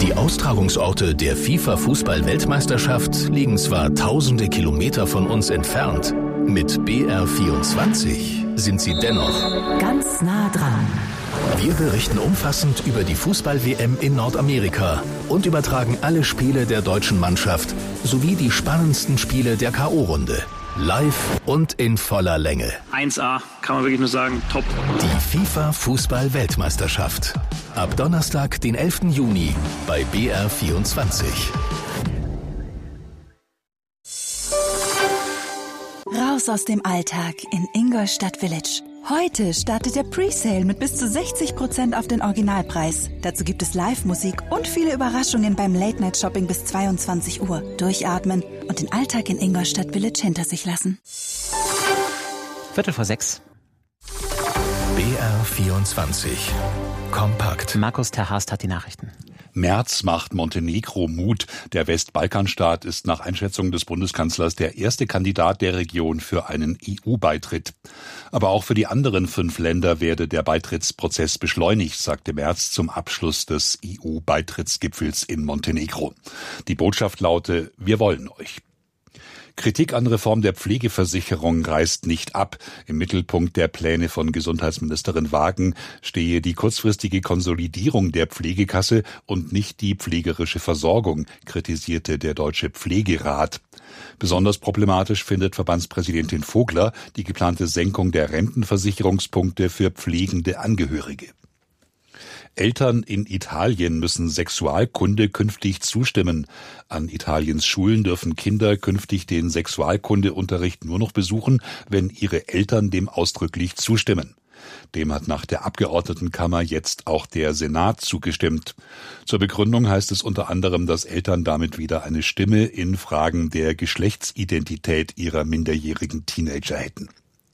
Die Austragungsorte der FIFA-Fußball-Weltmeisterschaft liegen zwar tausende Kilometer von uns entfernt, mit BR24 sind sie dennoch ganz nah dran. Wir berichten umfassend über die Fußball-WM in Nordamerika und übertragen alle Spiele der deutschen Mannschaft sowie die spannendsten Spiele der K.O.-Runde. Live und in voller Länge. 1A, kann man wirklich nur sagen, top. Die FIFA-Fußball-Weltmeisterschaft. Ab Donnerstag, den 11. Juni bei BR24. Raus aus dem Alltag in Ingolstadt Village. Heute startet der Presale mit bis zu 60% auf den Originalpreis. Dazu gibt es Live-Musik und viele Überraschungen beim Late-Night-Shopping bis 22 Uhr. Durchatmen und den Alltag in Ingolstadt Village hinter sich lassen. 5:45. BR24. Kompakt. Markus Terhast hat die Nachrichten. Merz macht Montenegro Mut. Der Westbalkanstaat ist nach Einschätzung des Bundeskanzlers der erste Kandidat der Region für einen EU-Beitritt. Aber auch für die anderen 5 Länder werde der Beitrittsprozess beschleunigt, sagte Merz zum Abschluss des EU-Beitrittsgipfels in Montenegro. Die Botschaft laute: Wir wollen euch. Kritik an Reform der Pflegeversicherung reißt nicht ab. Im Mittelpunkt der Pläne von Gesundheitsministerin Wagen stehe die kurzfristige Konsolidierung der Pflegekasse und nicht die pflegerische Versorgung, kritisierte der Deutsche Pflegerat. Besonders problematisch findet Verbandspräsidentin Vogler die geplante Senkung der Rentenversicherungspunkte für pflegende Angehörige. Eltern in Italien müssen Sexualkunde künftig zustimmen. An Italiens Schulen dürfen Kinder künftig den Sexualkundeunterricht nur noch besuchen, wenn ihre Eltern dem ausdrücklich zustimmen. Dem hat nach der Abgeordnetenkammer jetzt auch der Senat zugestimmt. Zur Begründung heißt es unter anderem, dass Eltern damit wieder eine Stimme in Fragen der Geschlechtsidentität ihrer minderjährigen Teenager hätten.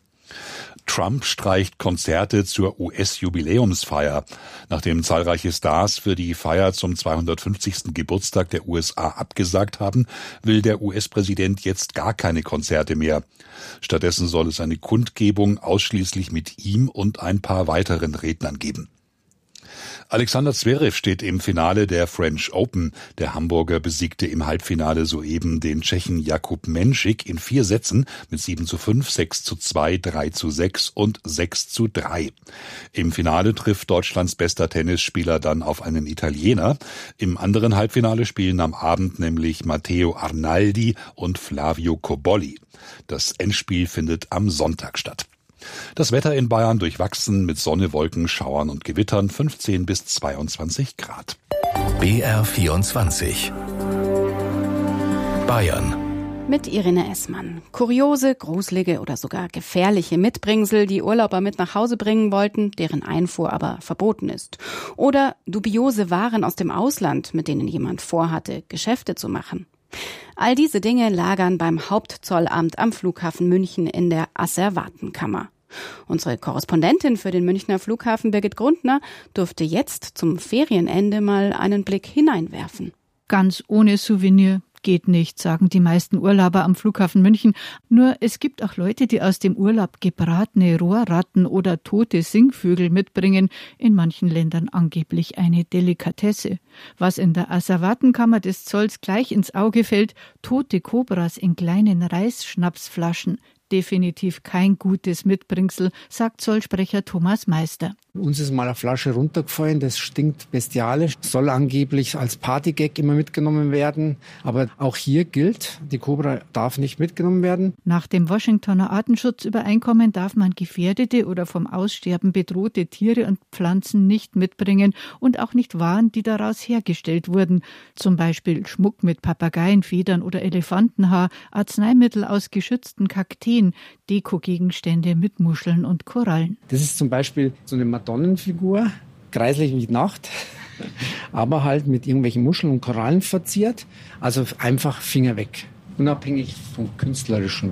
Trump streicht Konzerte zur US-Jubiläumsfeier. Nachdem zahlreiche Stars für die Feier zum 250. Geburtstag der USA abgesagt haben, will der US-Präsident jetzt gar keine Konzerte mehr. Stattdessen soll es eine Kundgebung ausschließlich mit ihm und ein paar weiteren Rednern geben. Alexander Zverev steht im Finale der French Open. Der Hamburger besiegte im Halbfinale soeben den Tschechen Jakub Menšík in 4 Sätzen mit 7:5, 6:2, 3:6 und 6:3. Im Finale trifft Deutschlands bester Tennisspieler dann auf einen Italiener. Im anderen Halbfinale spielen am Abend nämlich Matteo Arnaldi und Flavio Cobolli. Das Endspiel findet am Sonntag statt. Das Wetter in Bayern durchwachsen mit Sonne, Wolken, Schauern und Gewittern, 15 bis 22 Grad. BR24. Bayern. Mit Irene Essmann. Kuriose, gruselige oder sogar gefährliche Mitbringsel, die Urlauber mit nach Hause bringen wollten, deren Einfuhr aber verboten ist. Oder dubiose Waren aus dem Ausland, mit denen jemand vorhatte, Geschäfte zu machen. All diese Dinge lagern beim Hauptzollamt am Flughafen München in der Asservatenkammer. Unsere Korrespondentin für den Münchner Flughafen, Birgit Grundner, durfte jetzt zum Ferienende mal einen Blick hineinwerfen. Ganz ohne Souvenir geht nicht, sagen die meisten Urlauber am Flughafen München. Nur es gibt auch Leute, die aus dem Urlaub gebratene Rohrratten oder tote Singvögel mitbringen. In manchen Ländern angeblich eine Delikatesse. Was in der Asservatenkammer des Zolls gleich ins Auge fällt: tote Kobras in kleinen Reisschnapsflaschen. Definitiv kein gutes Mitbringsel, sagt Zollsprecher Thomas Meister. Uns ist mal eine Flasche runtergefallen, das stinkt bestialisch, soll angeblich als Partygag immer mitgenommen werden. Aber auch hier gilt, die Kobra darf nicht mitgenommen werden. Nach dem Washingtoner Artenschutzübereinkommen darf man gefährdete oder vom Aussterben bedrohte Tiere und Pflanzen nicht mitbringen und auch nicht Waren, die daraus hergestellt wurden. Zum Beispiel Schmuck mit Papageienfedern oder Elefantenhaar, Arzneimittel aus geschützten Kakteen, Dekogegenstände mit Muscheln und Korallen. Das ist zum Beispiel so eine Madonnenfigur, kreislich wie Nacht, aber halt mit irgendwelchen Muscheln und Korallen verziert. Also einfach Finger weg, unabhängig vom künstlerischen Wert.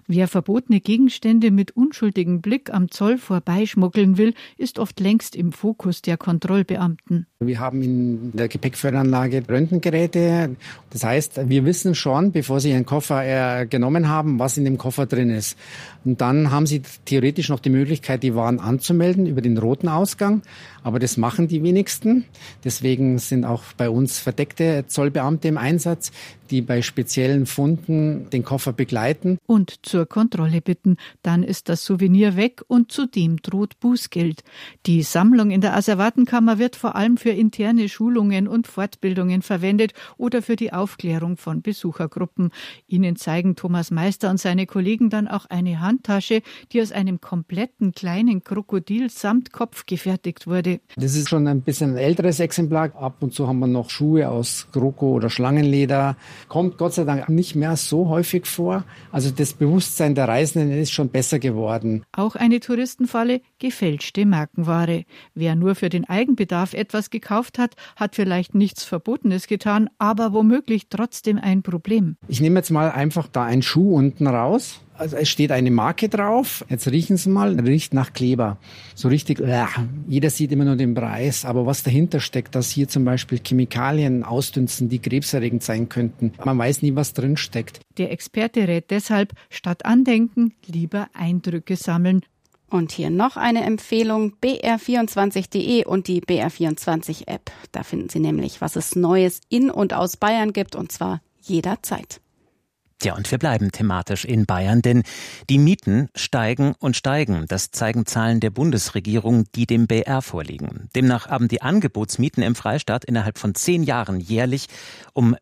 Wer verbotene Gegenstände mit unschuldigem Blick am Zoll vorbeischmuggeln will, ist oft längst im Fokus der Kontrollbeamten. Wir haben in der Gepäckförderanlage Röntgengeräte. Das heißt, wir wissen schon, bevor Sie Ihren Koffer genommen haben, was in dem Koffer drin ist. Und dann haben Sie theoretisch noch die Möglichkeit, die Waren anzumelden über den roten Ausgang. Aber das machen die wenigsten. Deswegen sind auch bei uns verdeckte Zollbeamte im Einsatz, die bei speziellen Funden den Koffer begleiten. Und zur Kontrolle bitten. Dann ist das Souvenir weg und zudem droht Bußgeld. Die Sammlung in der Asservatenkammer wird vor allem für interne Schulungen und Fortbildungen verwendet oder für die Aufklärung von Besuchergruppen. Ihnen zeigen Thomas Meister und seine Kollegen dann auch eine Handtasche, die aus einem kompletten kleinen Krokodil samt Kopf gefertigt wurde. Das ist schon ein bisschen ein älteres Exemplar. Ab und zu haben wir noch Schuhe aus Kroko- oder Schlangenleder. Kommt Gott sei Dank nicht mehr so häufig vor. Also das Bewusstsein der Reisenden ist schon besser geworden. Auch eine Touristenfalle, gefälschte Markenware. Wer nur für den Eigenbedarf etwas gekauft hat, hat vielleicht nichts Verbotenes getan, aber womöglich trotzdem ein Problem. Ich nehme jetzt mal einfach da einen Schuh unten raus. Also es steht eine Marke drauf. Jetzt riechen Sie mal, riecht nach Kleber. So richtig, jeder sieht immer nur den Preis. Aber was dahinter steckt, dass hier zum Beispiel Chemikalien ausdünsten, die krebserregend sein könnten. Man weiß nie, was drin steckt. Der Experte rät deshalb, statt Andenken, lieber Eindrücke sammeln. Und hier noch eine Empfehlung, br24.de und die BR24-App. Da finden Sie nämlich, was es Neues in und aus Bayern gibt, und zwar jederzeit. Ja, und wir bleiben thematisch in Bayern, denn die Mieten steigen und steigen. Das zeigen Zahlen der Bundesregierung, die dem BR vorliegen. Demnach haben die Angebotsmieten im Freistaat innerhalb von 10 Jahren jährlich um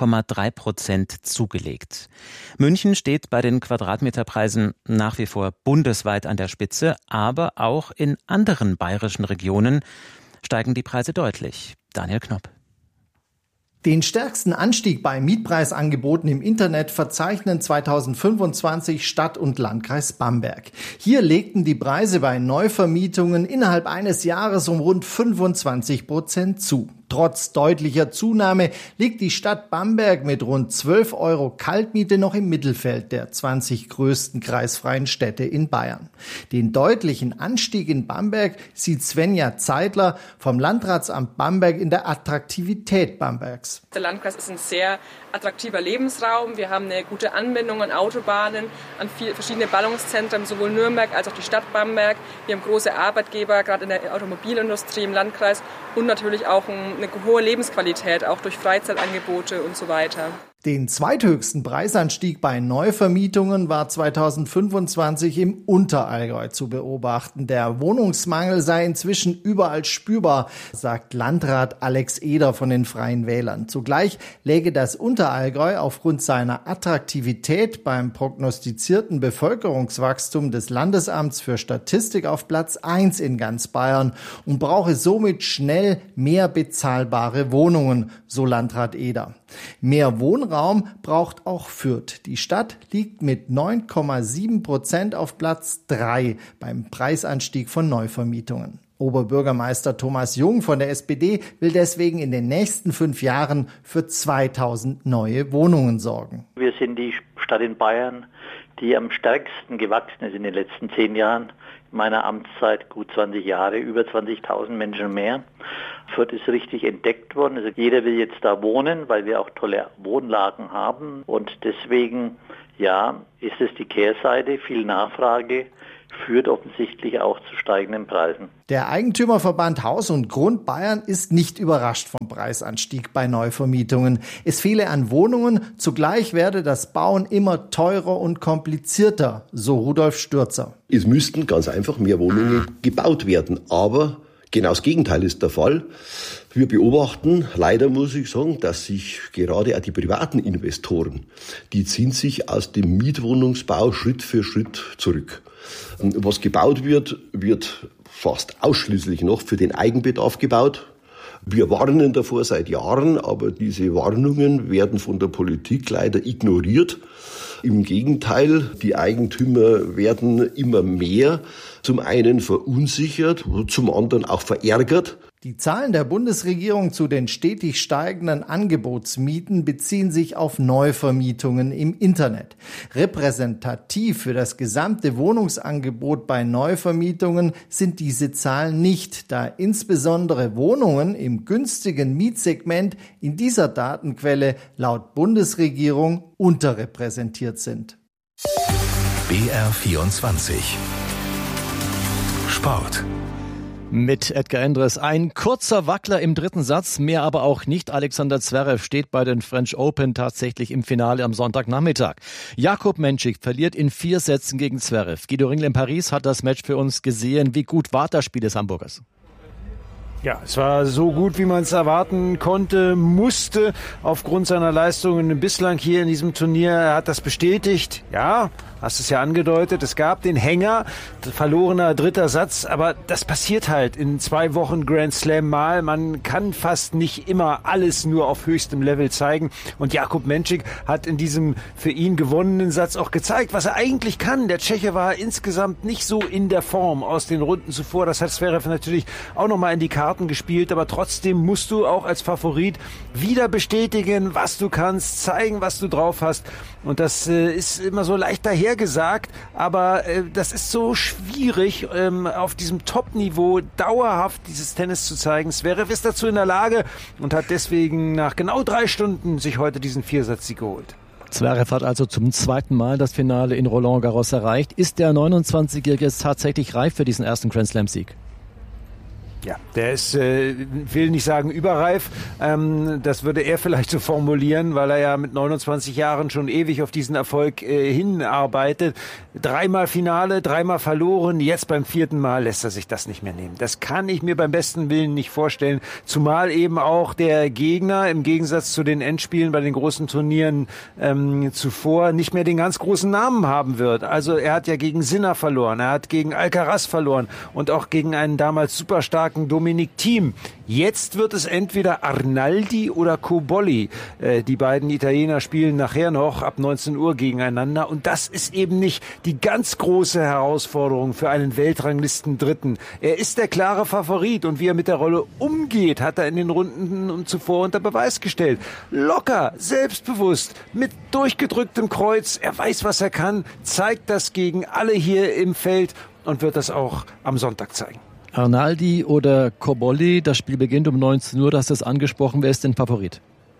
4,3% zugelegt. München steht bei den Quadratmeterpreisen nach wie vor bundesweit an der Spitze, aber auch in anderen bayerischen Regionen steigen die Preise deutlich. Daniel Knopp. Den stärksten Anstieg bei Mietpreisangeboten im Internet verzeichnen 2025 Stadt und Landkreis Bamberg. Hier legten die Preise bei Neuvermietungen innerhalb eines Jahres um rund 25% zu. Trotz deutlicher Zunahme liegt die Stadt Bamberg mit rund 12 € Kaltmiete noch im Mittelfeld der 20 größten kreisfreien Städte in Bayern. Den deutlichen Anstieg in Bamberg sieht Svenja Zeidler vom Landratsamt Bamberg in der Attraktivität Bambergs. Der Landkreis ist ein sehr attraktiver Lebensraum. Wir haben eine gute Anbindung an Autobahnen, an verschiedene Ballungszentren, sowohl Nürnberg als auch die Stadt Bamberg. Wir haben große Arbeitgeber, gerade in der Automobilindustrie im Landkreis, und natürlich auch eine hohe Lebensqualität, auch durch Freizeitangebote und so weiter. Den zweithöchsten Preisanstieg bei Neuvermietungen war 2025 im Unterallgäu zu beobachten. Der Wohnungsmangel sei inzwischen überall spürbar, sagt Landrat Alex Eder von den Freien Wählern. Zugleich läge das Unterallgäu aufgrund seiner Attraktivität beim prognostizierten Bevölkerungswachstum des Landesamts für Statistik auf Platz 1 in ganz Bayern und brauche somit schnell mehr bezahlbare Wohnungen, so Landrat Eder. Mehr Wohnraum braucht auch Fürth. Die Stadt liegt mit 9,7% auf Platz 3 beim Preisanstieg von Neuvermietungen. Oberbürgermeister Thomas Jung von der SPD will deswegen in den nächsten 5 Jahren für 2000 neue Wohnungen sorgen. Wir sind die Stadt in Bayern, die am stärksten gewachsen ist in den letzten 10 Jahren. In meiner Amtszeit gut 20 Jahre, über 20.000 Menschen mehr. Fürth ist richtig entdeckt worden. Also jeder will jetzt da wohnen, weil wir auch tolle Wohnlagen haben. Und deswegen, ja, ist es die Kehrseite. Viel Nachfrage führt offensichtlich auch zu steigenden Preisen. Der Eigentümerverband Haus und Grund Bayern ist nicht überrascht vom Preisanstieg bei Neuvermietungen. Es fehle an Wohnungen, zugleich werde das Bauen immer teurer und komplizierter, so Rudolf Stürzer. Es müssten ganz einfach mehr Wohnungen gebaut werden, aber genau das Gegenteil ist der Fall. Wir beobachten, leider muss ich sagen, dass sich gerade auch die privaten Investoren, die ziehen sich aus dem Mietwohnungsbau Schritt für Schritt zurück. Was gebaut wird, wird fast ausschließlich noch für den Eigenbedarf gebaut. Wir warnen davor seit Jahren, aber diese Warnungen werden von der Politik leider ignoriert. Im Gegenteil, die Eigentümer werden immer mehr, zum einen verunsichert, zum anderen auch verärgert. Die Zahlen der Bundesregierung zu den stetig steigenden Angebotsmieten beziehen sich auf Neuvermietungen im Internet. Repräsentativ für das gesamte Wohnungsangebot bei Neuvermietungen sind diese Zahlen nicht, da insbesondere Wohnungen im günstigen Mietsegment in dieser Datenquelle laut Bundesregierung unterrepräsentiert sind. BR24 Sport. Mit Edgar Endres ein kurzer Wackler im dritten Satz, mehr aber auch nicht. Alexander Zverev steht bei den French Open tatsächlich im Finale am Sonntagnachmittag. Jakub Menšík verliert in 4 Sätzen gegen Zverev. Guido Ringel in Paris hat das Match für uns gesehen. Wie gut war das Spiel des Hamburgers? Ja, es war so gut, wie man es erwarten konnte, musste aufgrund seiner Leistungen bislang hier in diesem Turnier. Er hat das bestätigt. Ja, hast es ja angedeutet. Es gab den Hänger, verlorener dritter Satz, aber das passiert halt in 2 Wochen Grand Slam mal. Man kann fast nicht immer alles nur auf höchstem Level zeigen. Und Jakub Menšík hat in diesem für ihn gewonnenen Satz auch gezeigt, was er eigentlich kann. Der Tscheche war insgesamt nicht so in der Form aus den Runden zuvor. Das hat Zverev natürlich auch nochmal in die Karten gespielt, aber trotzdem musst du auch als Favorit wieder bestätigen, was du kannst, zeigen, was du drauf hast. Und das ist immer so leicht dahergesagt, aber das ist so schwierig, auf diesem Top-Niveau dauerhaft dieses Tennis zu zeigen. Zverev ist dazu in der Lage und hat deswegen nach genau 3 Stunden sich heute diesen 4-Satz-Sieg geholt. Zverev hat also zum 2. Mal das Finale in Roland Garros erreicht. Ist der 29-Jährige jetzt tatsächlich reif für diesen ersten Grand Slam-Sieg? Ja, der ist, will nicht sagen überreif, das würde er vielleicht so formulieren, weil er ja mit 29 Jahren schon ewig auf diesen Erfolg hinarbeitet. 3-mal Finale, 3-mal verloren, jetzt beim 4. Mal lässt er sich das nicht mehr nehmen. Das kann ich mir beim besten Willen nicht vorstellen, zumal eben auch der Gegner im Gegensatz zu den Endspielen bei den großen Turnieren zuvor nicht mehr den ganz großen Namen haben wird. Also er hat ja gegen Sinner verloren, er hat gegen Alcaraz verloren und auch gegen einen damals super starken Dominic Thiem. Jetzt wird es entweder Arnaldi oder Cobolli. Die beiden Italiener spielen nachher noch ab 19 Uhr gegeneinander. Und das ist eben nicht die ganz große Herausforderung für einen Weltranglisten-Dritten. Er ist der klare Favorit. Und wie er mit der Rolle umgeht, hat er in den Runden zuvor unter Beweis gestellt. Locker, selbstbewusst, mit durchgedrücktem Kreuz. Er weiß, was er kann, zeigt das gegen alle hier im Feld und wird das auch am Sonntag zeigen. Arnaldi oder Cobolli, das Spiel beginnt um 19 Uhr, du hast es angesprochen, wer ist denn Favorit?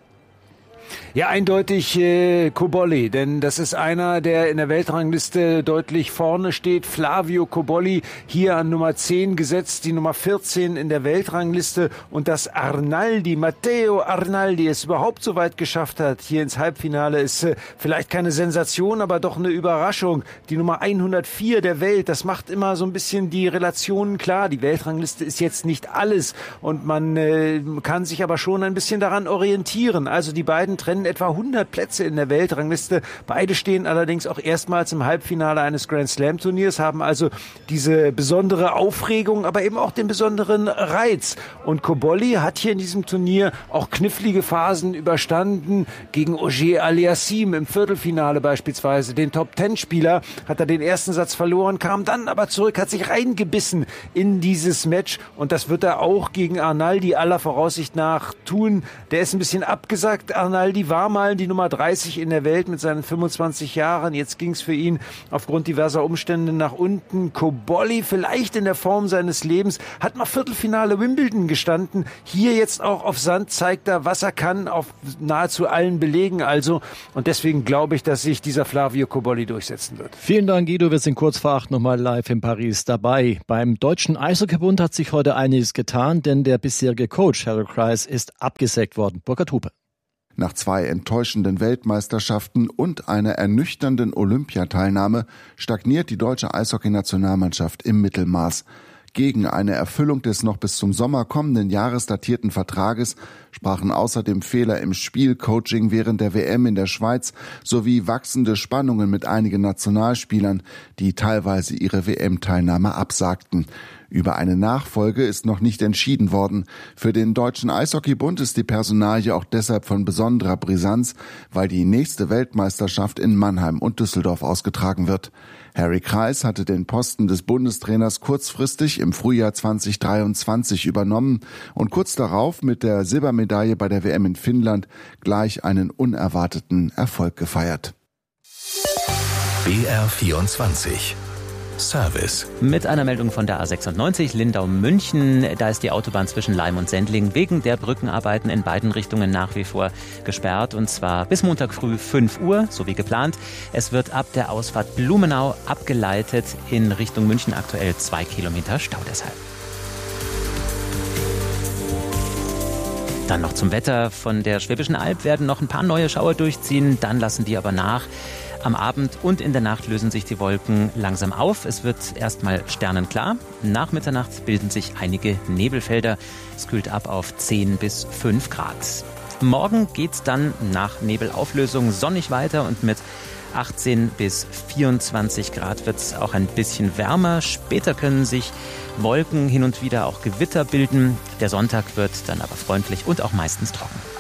Ja, eindeutig Cobolli, denn das ist einer, der in der Weltrangliste deutlich vorne steht. Flavio Cobolli hier an Nummer 10 gesetzt, die Nummer 14 in der Weltrangliste. Und dass Arnaldi, Matteo Arnaldi es überhaupt so weit geschafft hat, hier ins Halbfinale, ist vielleicht keine Sensation, aber doch eine Überraschung. Die Nummer 104 der Welt, das macht immer so ein bisschen die Relationen klar. Die Weltrangliste ist jetzt nicht alles und man kann sich aber schon ein bisschen daran orientieren. Also die beiden trennen etwa 100 Plätze in der Weltrangliste. Beide stehen allerdings auch erstmals im Halbfinale eines Grand Slam Turniers, haben also diese besondere Aufregung, aber eben auch den besonderen Reiz. Und Cobolli hat hier in diesem Turnier auch knifflige Phasen überstanden. Gegen Ogier Aliassime im Viertelfinale beispielsweise, den Top-10-Spieler, hat er den ersten Satz verloren, kam dann aber zurück, hat sich reingebissen in dieses Match. Und das wird er auch gegen Arnaldi aller Voraussicht nach tun. Der ist ein bisschen abgesagt. Arnaldi war mal die Nummer 30 in der Welt mit seinen 25 Jahren. Jetzt ging es für ihn aufgrund diverser Umstände nach unten. Cobolli vielleicht in der Form seines Lebens, hat mal Viertelfinale Wimbledon gestanden. Hier jetzt auch auf Sand zeigt er, was er kann, auf nahezu allen Belegen also. Und deswegen glaube ich, dass sich dieser Flavio Cobolli durchsetzen wird. Vielen Dank, Guido. Wir sind kurz vor 8 nochmal live in Paris dabei. Beim Deutschen Eishockeybund hat sich heute einiges getan, denn der bisherige Coach Harold Kreis ist abgesägt worden. Burkhard Hupe. Nach 2 enttäuschenden Weltmeisterschaften und einer ernüchternden Olympiateilnahme stagniert die deutsche Eishockey-Nationalmannschaft im Mittelmaß. Gegen eine Erfüllung des noch bis zum Sommer kommenden Jahres datierten Vertrages sprachen außerdem Fehler im Spielcoaching während der WM in der Schweiz sowie wachsende Spannungen mit einigen Nationalspielern, die teilweise ihre WM-Teilnahme absagten. Über eine Nachfolge ist noch nicht entschieden worden. Für den Deutschen Eishockeybund ist die Personalie auch deshalb von besonderer Brisanz, weil die nächste Weltmeisterschaft in Mannheim und Düsseldorf ausgetragen wird. Harry Kreis hatte den Posten des Bundestrainers kurzfristig im Frühjahr 2023 übernommen und kurz darauf mit der Silbermedaille bei der WM in Finnland gleich einen unerwarteten Erfolg gefeiert. BR24 Service. Mit einer Meldung von der A96 Lindau-München. Da ist die Autobahn zwischen Laim und Sendling wegen der Brückenarbeiten in beiden Richtungen nach wie vor gesperrt. Und zwar bis Montag früh 5 Uhr, so wie geplant. Es wird ab der Ausfahrt Blumenau abgeleitet in Richtung München. Aktuell 2 Kilometer Stau deshalb. Dann noch zum Wetter. Von der Schwäbischen Alb werden noch ein paar neue Schauer durchziehen. Dann lassen die aber nach. Am Abend und in der Nacht lösen sich die Wolken langsam auf. Es wird erstmal sternenklar. Nach Mitternacht bilden sich einige Nebelfelder. Es kühlt ab auf 10 bis 5 Grad. Morgen geht's dann nach Nebelauflösung sonnig weiter und mit 18 bis 24 Grad wird es auch ein bisschen wärmer. Später können sich Wolken hin und wieder auch Gewitter bilden. Der Sonntag wird dann aber freundlich und auch meistens trocken.